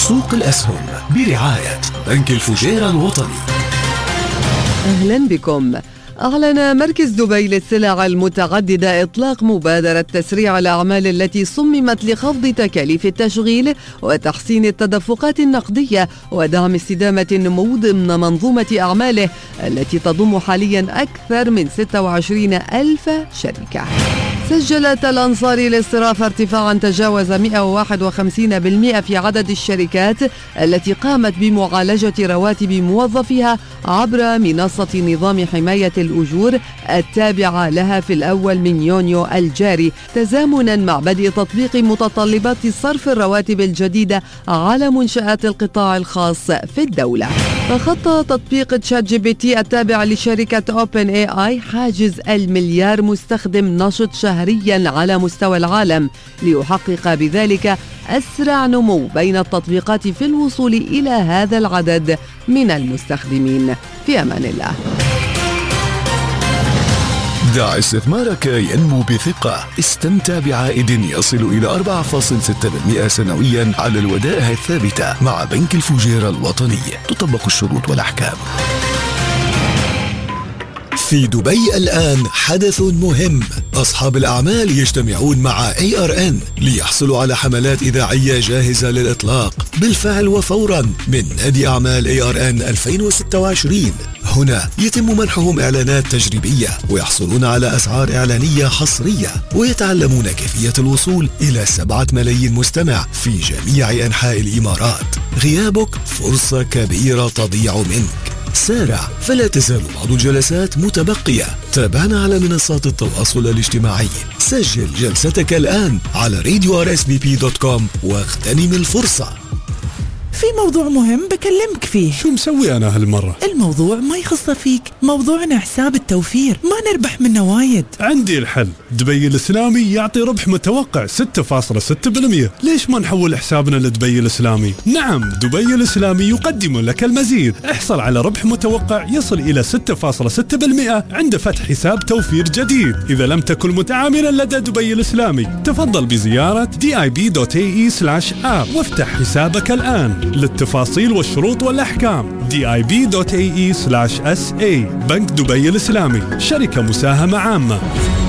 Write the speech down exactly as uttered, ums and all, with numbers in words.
سوق الأسهم برعاية بنك الفجيرة الوطني. أهلا بكم. أعلن مركز دبي للسلع المتعددة إطلاق مبادرة تسريع الأعمال التي صممت لخفض تكاليف التشغيل وتحسين التدفقات النقدية ودعم استدامة النمو ضمن منظومة أعماله التي تضم حاليا أكثر من ستة وعشرين ألف شركة. سجلت الأنصاري للصرافة ارتفاعا تجاوز مئة وواحد وخمسين بالمئة في عدد الشركات التي قامت بمعالجة رواتب موظفيها عبر منصة نظام حماية الأجور التابعة لها في الأول من يونيو الجاري، تزامنا مع بدء تطبيق متطلبات صرف الرواتب الجديدة على منشآت القطاع الخاص في الدولة. فخط تطبيق تشات جي بي تي التابع لشركة أوبن اي آي حاجز المليار مستخدم نشط شهريا على مستوى العالم، ليحقق بذلك أسرع نمو بين التطبيقات في الوصول إلى هذا العدد من المستخدمين. في أمان الله. دع استثمارك ينمو بثقة. استمتع بعائد يصل إلى أربعة فاصلة ستة بالمئة سنويا على الودائع الثابتة مع بنك الفجيرة الوطني. تطبق الشروط والأحكام. في دبي الآن حدث مهم. أصحاب الأعمال يجتمعون مع إيه آر إن ليحصلوا على حملات إذاعية جاهزة للإطلاق بالفعل وفورا من نادي أعمال إيه آر إن ألفين وستة وعشرين. هنا يتم منحهم إعلانات تجريبية ويحصلون على أسعار إعلانية حصرية ويتعلمون كيفية الوصول إلى سبعة ملايين مستمع في جميع أنحاء الإمارات. غيابك فرصة كبيرة تضيع منك. سارع فلا تزال بعض الجلسات متبقية. تابعنا على منصات التواصل الاجتماعي. سجل جلستك الآن على راديو آر إس بي بي دوت كوم واغتنم الفرصة. في موضوع مهم بكلمك فيه. شو مسوي أنا هالمرة؟ الموضوع ما يخص فيك، موضوعنا حساب التوفير، ما نربح منه وايد. عندي الحل. دبي الإسلامي يعطي ربح متوقع ستة فاصلة ستة بالمئة. ليش ما نحول حسابنا لدبي الإسلامي؟ نعم، دبي الإسلامي يقدم لك المزيد. احصل على ربح متوقع يصل إلى ستة فاصلة ستة بالمئة عند فتح حساب توفير جديد. إذا لم تكن متعاملا لدى دبي الإسلامي تفضل بزيارة دي آي بي دوت إيه إي سلاش آب وافتح حسابك الآن. للتفاصيل والشروط والأحكام دي آي بي دوت إيه إي سلاش إس إيه. بنك دبي الإسلامي، شركة مساهمة عامة.